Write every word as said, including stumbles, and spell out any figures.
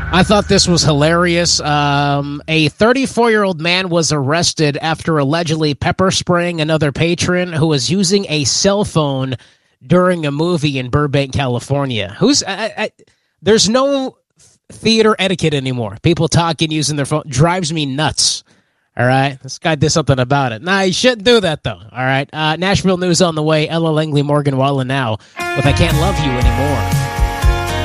I thought this was hilarious. Um, a thirty-four-year-old man was arrested after allegedly pepper spraying another patron who was using a cell phone during a movie in Burbank, California. Who's I, I, there's no theater etiquette anymore. People talking using their phone drives me nuts. All right, this guy did something about it. Nah, he shouldn't do that though. All right, uh, Nashville news on the way. Ella Langley, Morgan Wallen now with "I Can't Love You Anymore."